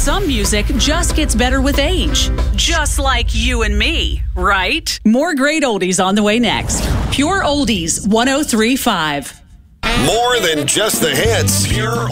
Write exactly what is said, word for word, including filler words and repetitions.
some music just gets better with age. Just like you and me, right? More great oldies on the way next. Pure Oldies one oh three point five. More than just the hits. Pure